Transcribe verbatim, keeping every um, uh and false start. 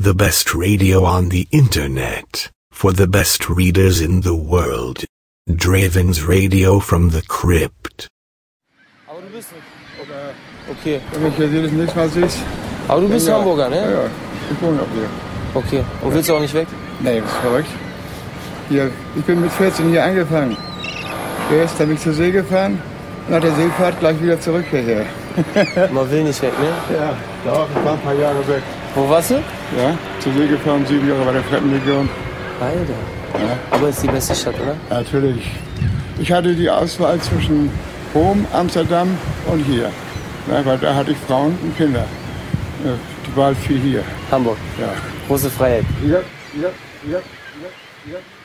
The best radio on the internet. For the best readers in the world. Draven's Radio from the Crypt. Aber du bist... Okay. Wenn ich hier jedes nächste Mal siehst. Aber du bist ja, Hamburger, ne? Ja, ja. Ich wohne auch hier. Okay. Und willst du auch nicht weg? Nee, das ist verrückt. Hier, ich bin mit vierzehn hier angefangen. Erst habe ich zur See gefahren, nach der Seefahrt gleich wieder zurück hierher. Man will nicht weg, ne? Ja, da ich war ein paar Jahre weg. Wo warst du? Ja, zur See gefahren, sieben Jahre bei der Fremdenlegion. Alter. Ja. Aber ist die beste Stadt, oder? Natürlich. Ich hatte die Auswahl zwischen Rom, Amsterdam und hier. Ja, weil da hatte ich Frauen und Kinder. Ja, die Wahl fiel hier. Hamburg. Ja. Große Freiheit. Ja, ja, ja, ja, ja.